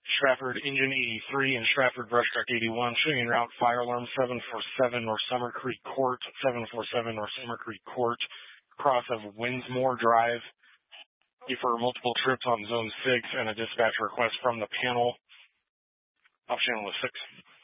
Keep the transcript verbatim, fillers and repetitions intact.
Stratford Engine eighty-three and Stratford Brush Truck eighty-one, showing route fire alarm seven four seven North Summer Creek Court, seven four seven North Summer Creek Court, cross of Winsmore Drive, for multiple trips on Zone six, and a dispatch request from the panel off channel six.